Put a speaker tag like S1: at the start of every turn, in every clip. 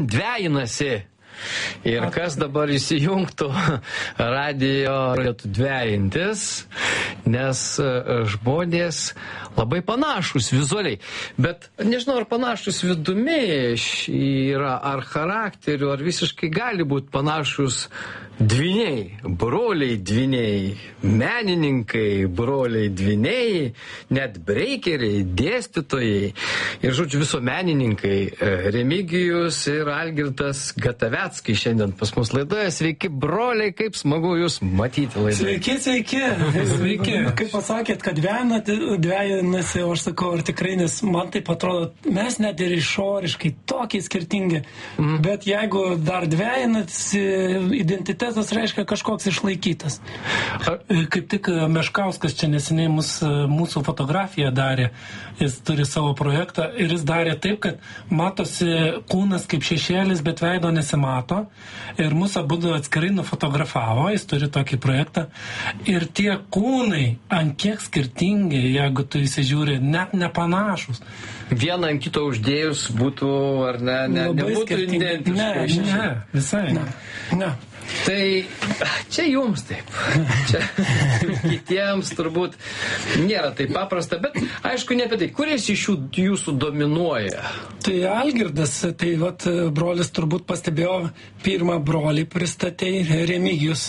S1: dvejinasi. Ir kas dabar įsijungtų radijo, turėtų dvejintis, nes žmonės labai panašus vizualiai. Bet nežinau, ar panašus vidumi yra, ar charakteriu, ar visiškai gali būti panašus dviniai, broliai dviniai, menininkai, broliai dviniai, net breikeriai, dėstytojai ir, žodžiu, visuomenininkai. Remigijus ir Algirdas Gataveckai šiandien pas mus laidoje. Sveiki, broliai, kaip smagu jūs matyti laidoje.
S2: Sveiki. Kaip pasakėt, kad dvejinasi, o aš sakau, ar tikrai, nes man taip atrodo, mes net ir išoriškai tokie skirtingi, bet jeigu dar dvejinasi, identitetas reiškia kažkoks išlaikytas. Kaip tik Meškauskas čia neseniai mūsų fotografiją darė, jis turi savo projektą ir jis darė taip, kad matosi kūnas kaip šešėlis, bet veido nesimato ir mūsų abudu atskirai nufotografavo, jis turi tokį projektą ir tie kūnai ant kiek skirtingi, jeigu tu įsižiūri, net nepanašus.
S1: Vieną ant kito uždėjus būtų, ar ne, nebūtų identiškai.
S2: Ne, visai. Ne.
S1: Tai čia jums taip. Čia kitiems turbūt nėra taip paprasta, bet aišku ne apie tai. Kuris iš jūsų dominuoja?
S2: Tai Algirdas, tai vat brolis turbūt pastebėjo, pirmą brolį pristatė Remigijus.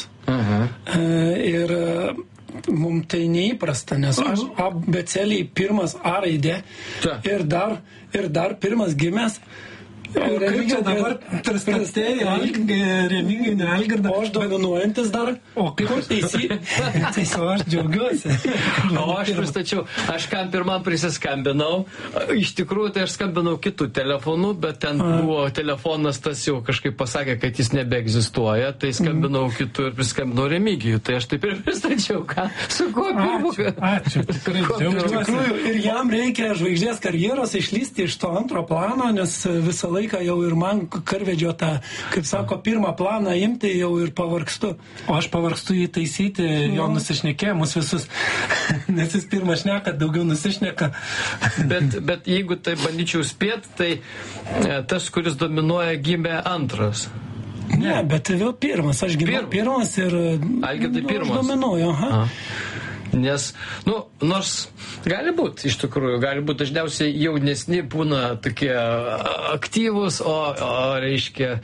S2: Ir mums tai neįprasta, nes aš abecėliai pirmas A raidė ir dar pirmas gimęs. O kaip čia dabar pristatėjai Remigijų, ne Algirdą? O aš dominuojantis dar. O kaip tai su aš džiaugiuosi.
S1: O aš pristačiau, aš kam pirmam prisiskambinau. Iš tikrųjų, tai aš skambinau kitų telefonų, bet ten buvo telefonas, tas jau kažkaip pasakė, kad jis nebeegzistuoja, tai skambinau kitų ir priskambinau Remigijų. Tai aš taip ir pristačiau, ką su kuo pirmu.
S2: Ačiū. Tikrai, ir jam reikia žvaigždės karjeros išlysti iš to antro plano, nes visą laiką jau ir man karvedžio tą, kaip sako, pirmą planą imti jau ir pavargstu.
S3: O aš pavargstu jį taisyti, jo nusišnekėjimus visus, nes jis pirmą šneka, daugiau nusišneka.
S1: Bet jeigu tai bandyčiau spėti, tai tas, kuris dominuoja, gimė antras.
S2: Ne, bet vėl pirmas. Aš gimiau pirmas ir
S1: Algirdai pirmas.
S2: Aš dominuoju,
S1: Nes, nors gali būti, iš tikrųjų, gali būti dažniausiai jaunesni būna tokie aktyvūs, reiškia,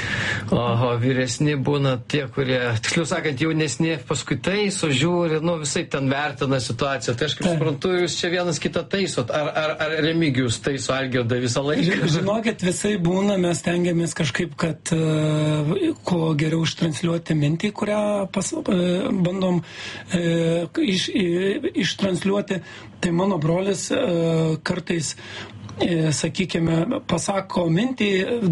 S1: o vyresni būna tie, kurie, tiksliau sakant, jaunesni, paskui taiso, žiūri, visai ten vertina situaciją. Tai aš kaip suprantu, jūs čia vienas kitą taisot. Ar Remigijus taiso Algirdą visą laiką?
S2: Žinokit, visai būna, mes tengiamės kažkaip, kad kuo geriau ištransliuoti mintį, kurią bandom ištransliuoti. Tai mano brolis kartais, sakykime, pasako mintį,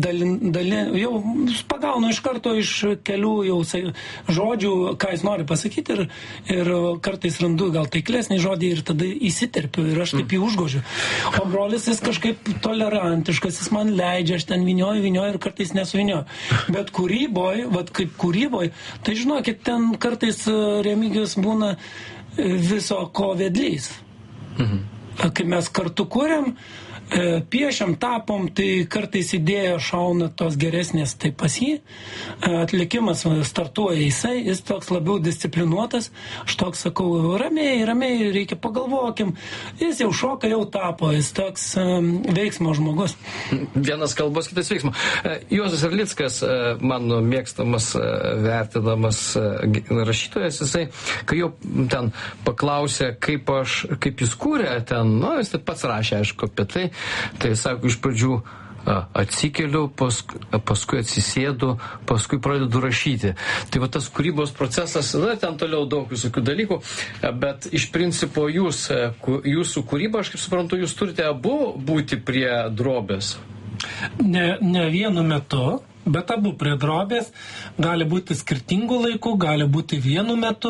S2: jau pagaunu iš karto iš kelių jau žodžių, ką jis nori pasakyti ir kartais randu gal taiklesnį žodį ir tada įsiterpiu ir aš taip jį užgožiu. O brolis jis kažkaip tolerantiškas, jis man leidžia, aš ten vinioju ir kartais nesuvinioju. Bet kūryboj, tai žinokit, ten kartais Remigijus būna viso ko vedlys. Kai mes kartu kuriam, piešiam, tapom, tai kartais idėja šauna tos geresnės, tai pas jį. Atlikimas startuoja jis toks labiau disciplinuotas. Aš toks sakau, ramiai, reikia pagalvokim. Jis jau šoka, jau tapo, jis toks veiksmo žmogus.
S1: Vienas kalbos, kitas veiksmo. Juozas Erlickas, mano mėgstamas, vertinamas rašytojas, jisai, kai jau ten paklausė, kaip jis kūrė ten, jis taip pats rašė, aišku, apie tai. Tai sako, iš pradžių atsikeliu, paskui atsisėdu, paskui pradedu rašyti. Tai va tas kūrybos procesas, ten toliau daug visokių dalykų, bet iš principo jūsų kūryba, aš kaip suprantu, jūs turite abu būti prie drobės.
S3: Ne vienu metu, bet abu prie drobės. Gali būti skirtingų laikų, gali būti vienu metu,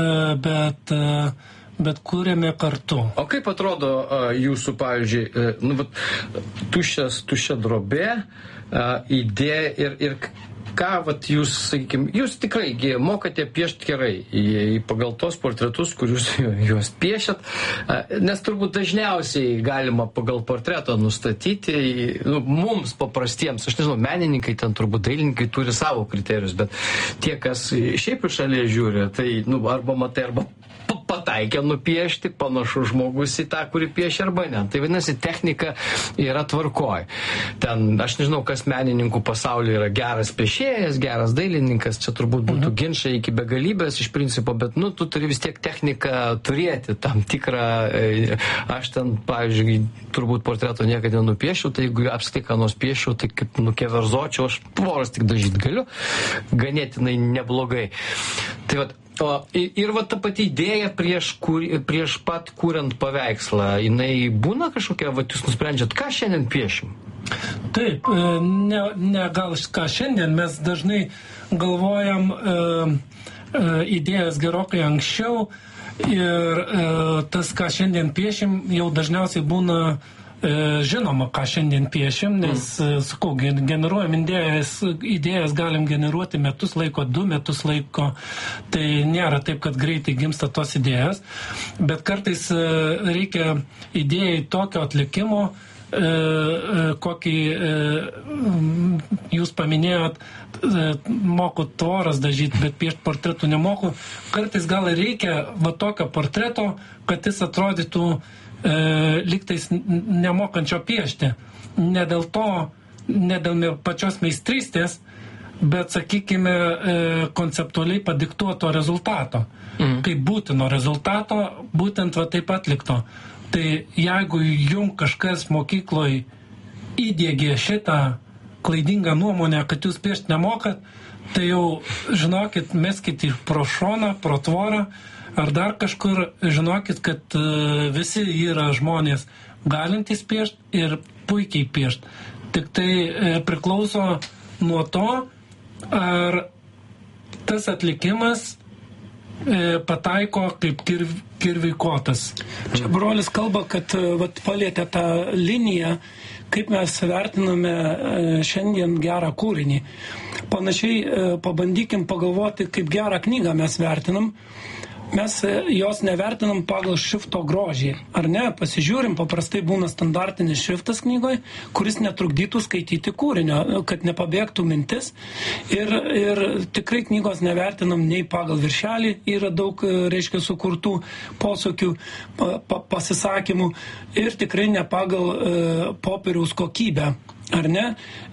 S3: bet kūrėme kartu.
S1: O kaip atrodo jūsų, pavyzdžiui, tuščia drobė, idėja ir ką vat jūs, sakykime, jūs tikrai mokate piešti gerai pagal tos portretus, kur jūs juos piešėt, nes turbūt dažniausiai galima pagal portretą nustatyti, mums paprastiems, aš nežinau, menininkai ten turbūt dailininkai turi savo kriterijus, bet tie, kas šiaip iš šalies žiūri, tai arba matai, arba pataikė nupiešti, panašus žmogus į tą, kurį piešia arba ne. Tai vadinasi, technika yra tvarkoj. Ten, aš nežinau, kas menininkų pasaulyje yra geras piešėjas, geras dailininkas, čia turbūt būtų ginčai iki begalybės iš principo, bet, tu turi vis tiek techniką turėti tam tikrą, aš ten, pavyzdžiui, turbūt portreto niekada nenupiešiau, tai jeigu apskritai ką nors piešiau, tai kaip nukeverzočiau, aš tvoras tik dažyti galiu, ganėtinai neblogai. Tai vat, ir va ta pati idėja prieš pat kuriant paveikslą, jinai būna kažkokia, va jūs nusprendžiat, ką šiandien piešim?
S3: Taip, ne gal ką šiandien, mes dažnai galvojam idėjas gerokai anksčiau ir tas, ką šiandien piešim, jau dažniausiai būna žinoma, ką šiandien piešim, nes, sakau, generuojam idėjas galim generuoti metus laiko, 2 metus laiko, tai nėra taip, kad greitai gimsta tos idėjas, bet kartais reikia idėjai tokio atlikimo, kokį jūs paminėjot, moku tvoras dažyti, bet piešti portretų nemoku. Kartais gal reikia va tokio portreto, kad jis atrodytų lygtais nemokančio piešti. Ne dėl to, ne dėl pačios meistrystės, bet, sakykime, konceptualiai padiktuoto rezultato. Kaip būtino rezultato, būtent va taip atlikto. Tai jeigu jum kažkas mokykloje įdiegė šitą klaidingą nuomonę, kad jūs piešti nemokat, tai jau, žinokit, meskit pro šoną, pro tvorą, ar dar kažkur, žinokit, kad visi yra žmonės galintys piešti ir puikiai piešti. Tik tai priklauso nuo to, ar tas atlikimas pataiko kaip kirviui kotas.
S2: Čia brolis kalba, kad palietė tą liniją, kaip mes vertiname šiandien gerą kūrinį. Panašiai pabandykim pagalvoti, kaip gerą knygą mes vertinam. Mes jos nevertinam pagal šrifto grožį, ar ne? Pasižiūrim, paprastai būna standartinis šriftas knygoje, kuris netrukdytų skaityti kūrinio, kad nepabėgtų mintis. Ir tikrai knygos nevertinam nei pagal viršelį, yra daug, reiškia, sukurtų posakių, pasisakymų, ir tikrai ne pagal popieriaus kokybę. Ar ne?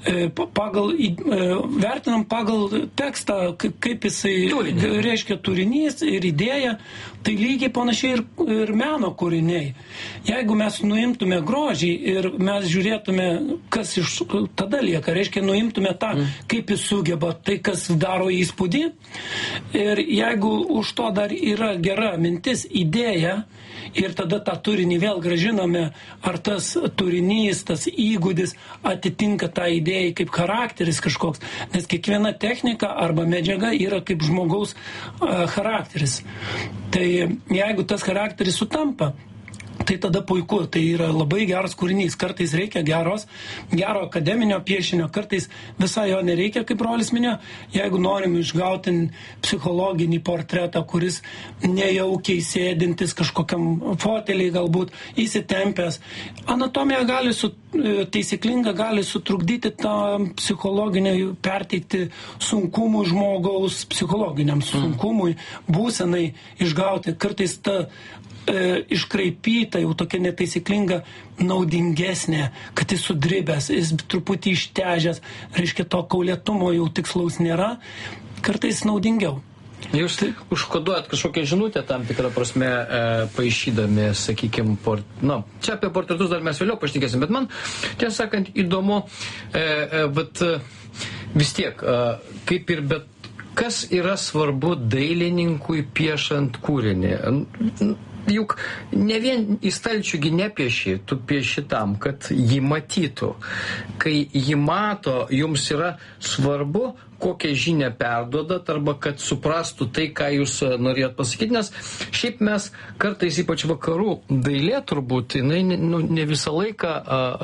S2: Vertinam pagal tekstą, kaip jisai reiškia turinys ir idėja, tai lygiai panašiai ir meno kūriniai. Jeigu mes nuimtume grožį ir mes žiūrėtume, kas iš tada lieka, reiškia nuimtume tą, kaip jis sugeba, tai kas daro įspūdį, ir jeigu už to dar yra gera mintis, idėja, ir tada tą turinį vėl gražiname, ar tas turinys, tas įgūdis atitinka tą idėją kaip charakteris kažkoks, nes kiekviena technika arba medžiaga yra kaip žmogaus charakteris. Tai jeigu tas charakteris sutampa, tai tada puiku, tai yra labai geras kūrinys. Kartais reikia gero akademinio piešinio, kartais visai jo nereikia, kaip brolis minėjo. Jeigu norim išgauti psichologinį portretą, kuris nejaukiai sėdintis kažkokiam foteliai galbūt įsitempęs, anatomija taisyklinga gali sutrukdyti tą psichologinį, perteikti sunkumų žmogaus, psichologiniam sunkumui, būsenai išgauti. Kartais ta iškraipyta, jau tokia netaisyklinga, naudingesnė, kad jis sudribęs, jis truputį ištežęs, reiškia to kaulėtumo jau tikslaus nėra, kartais naudingiau.
S1: Jūs užkoduojat kažkokią žinutę tam tikrą prasme paišydami, sakykime, čia apie portretus dar mes vėliau pašnekėsim, bet man, tiesą sakant, įdomu, bet vis tiek, kaip ir bet kas yra svarbu dailininkui piešant kūrinį. Juk ne vien į stalčiųgi nepieši, tu pieši tam, kad jį matytų. Kai jį mato, jums yra svarbu, kokią žinią perduodat, arba kad suprastų tai, ką jūs norėjot pasakyti, nes šiaip mes kartais, ypač vakarų dailė turbūt, jinai ne visą laiką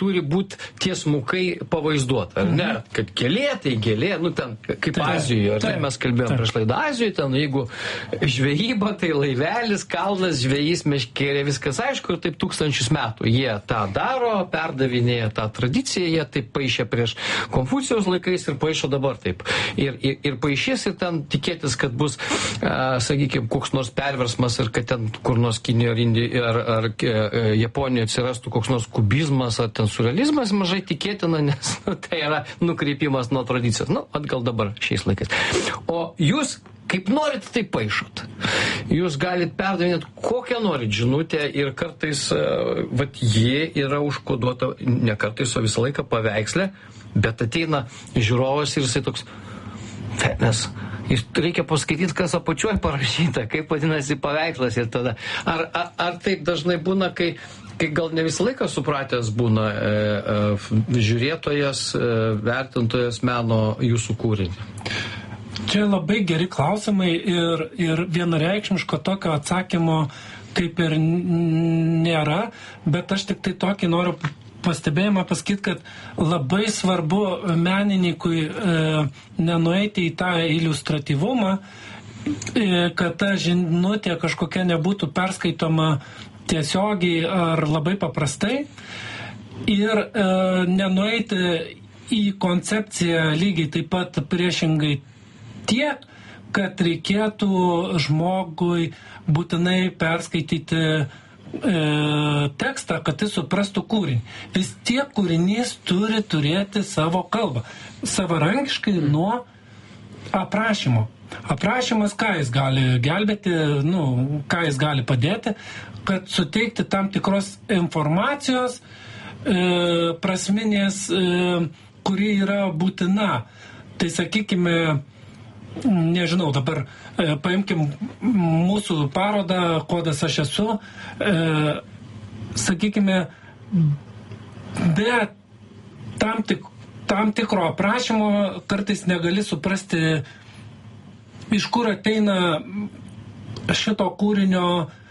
S1: turi būti tiesmukai pavaizduota, ar ne? Kad gėlė, tai gėlė, nu ten, kaip Azijoje, ar ne? Mes kalbėjome prieš laidą Azijoje, ten jeigu žvejyba, tai laivelis, kalnas, žvejys, meškerė, viskas aišku, ir taip 1000 metų. Jie tą daro, perdavinėja tą tradiciją, jie taip paišė prieš Konfucijaus laikais ir paišo dabar taip. Ir paaišės ir ten tikėtis, kad bus, sakykime, koks nors perversmas ir kad ten kur nors Kinijoje ar Indijoje ar Japonijoje atsirastų koks nors kubizmas ar ten surrealizmas, mažai tikėtina, nes tai yra nukreipimas nuo tradicijos. Nu, atgal dabar šiais laikais. O jūs kaip norit, tai paišot. Jūs galit perdavinėti kokią norit žinutę ir kartais, jie yra užkoduota, ne kartais, o visą laiką paveiksle, bet ateina žiūrovas ir jisai toks, nes reikia paskaityti, kas apačioje parašyta, kaip vadinasi paveikslas ir tada. Ar taip dažnai būna, kai gal ne visą laiką supratęs būna žiūrėtojas, vertintojas meno jūsų kūrinį?
S3: Čia labai geri klausimai ir vienareikšmiško tokio atsakymo kaip ir nėra, bet aš tik tai tokį noriu pastebėjimą pasakyti, kad labai svarbu menininkui nenueiti į tą iliustratyvumą, kad ta žinutė kažkokia nebūtų perskaitoma tiesiogiai ar labai paprastai ir nenueiti į koncepciją lygiai taip pat priešingai tiek, kad reikėtų žmogui būtinai perskaityti tekstą, kad jis suprastų kūrinį. Vis tiek kūrinys turi turėti savo kalbą. Savarankiškai nuo aprašymo. Aprašymas, ką jis gali gelbėti, ką jis gali padėti, kad suteikti tam tikros informacijos prasminės, kuri yra būtina. Tai sakykime, nežinau, dabar paimkim mūsų parodą, kodas aš esu, sakykime, be tam tikro aprašymo kartais negali suprasti, iš kur ateina šito kūrinio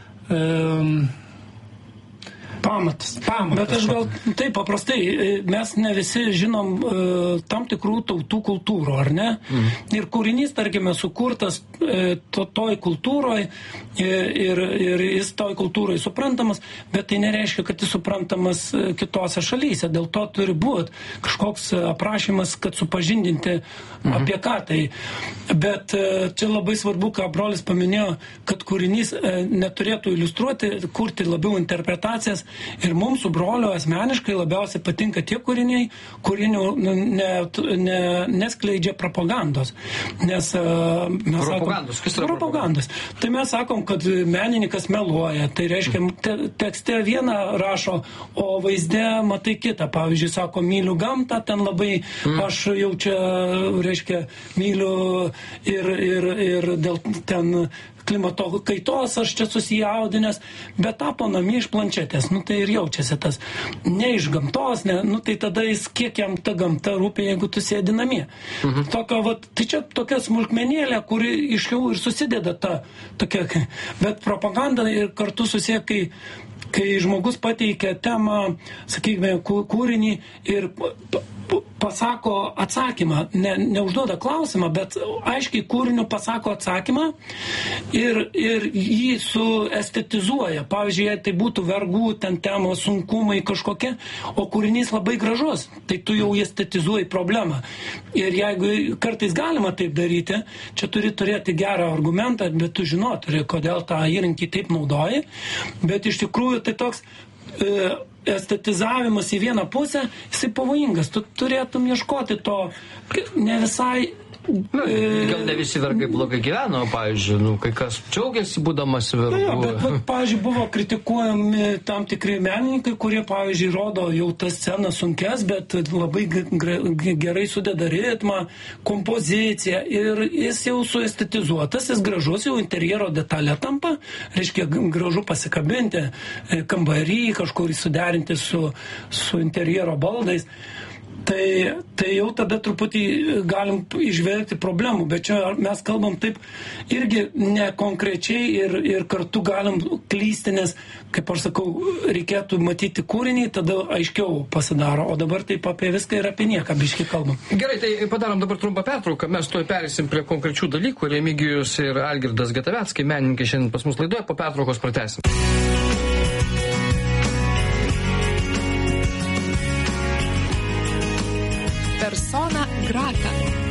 S2: pamatas. Bet aš gal taip paprastai, mes ne visi žinom tam tikrų tautų kultūrų, ar ne? Ir kūrinys, tarkime, sukurtas toj kultūroje ir jis toj kultūroje suprantamas, bet tai nereiškia, kad jis suprantamas kitose šalyse. Dėl to turi būti kažkoks aprašymas, kad supažindinti apie ką tai. Bet čia labai svarbu, ką brolis paminėjo, kad kūrinys neturėtų iliustruoti, kurti labiau interpretacijas. Ir mums su broliu asmeniškai labiausiai patinka tie kūriniai, kurių neskleidžia propagandos. Nes mes
S1: propagandos,
S2: sakom, propagandos. Tai mes sakom, kad menininkas meluoja. Tai reiškia, tekste vieną rašo, o vaizde matai kitą. Pavyzdžiui, sako, myliu gamtą, ten labai aš jau čia, reiškia, myliu ir dėl ten klimato kaitos aš čia susijaudinęs, bet tapo namie iš planšetės. Tai ir jaučiasi tas. Ne iš gamtos, tai tada jis kiek jam ta gamta rūpi, jeigu tu sėdi namie. Tai čia tokia smulkmenėlė, kuri iš jau ir susideda ta tokia, bet propaganda ir kartu susiję, kai žmogus pateikia temą, sakykime, kūrinį ir pasako atsakymą, neužduoda klausimą, bet aiškiai kūriniu pasako atsakymą ir jį suestetizuoja. Pavyzdžiui, jei tai būtų vergų, ten temos, sunkumai kažkokie, o kūrinys labai gražus, tai tu jau estetizuoji problemą. Ir jeigu kartais galima taip daryti, čia turi turėti gerą argumentą, bet tu žinoti, kodėl tą įrankį taip naudoji, bet iš tikrųjų tai toks estetizavimas į vieną pusę, jisai pavojingas. Tu turėtum ieškoti to ne visai
S1: Gal ne visi vergai blogai gyveno, pavyzdžiui, kai kas džiaugiasi būdamas vergu.
S2: Bet, pavyzdžiui, buvo kritikuojami tam tikri menininkai, kurie, pavyzdžiui, rodo jau tas scenas sunkes, bet labai gerai sudeda ritmą, kompoziciją ir jis jau suestetizuotas, jis gražus, jau interjero detalė tampa, reiškia gražu pasikabinti kambarį, kažkur suderinti su interjero baldais. Tai jau tada truputį galim išvelgti problemų, bet čia mes kalbam taip irgi ne konkrečiai ir kartu galim klysti, nes, kaip aš sakau, reikėtų matyti kūrinį, tada aiškiau pasidaro, o dabar taip apie viską ir apie nieką biškį kalbam.
S1: Gerai, tai padarom dabar trumpą pertrauką, mes tuoj perėsim prie konkrečių dalykų, Remigijus ir Algirdas Gataveckai, menininkai šiandien pas mus laidoje, po pertraukos pratęsim.
S4: Persona grata.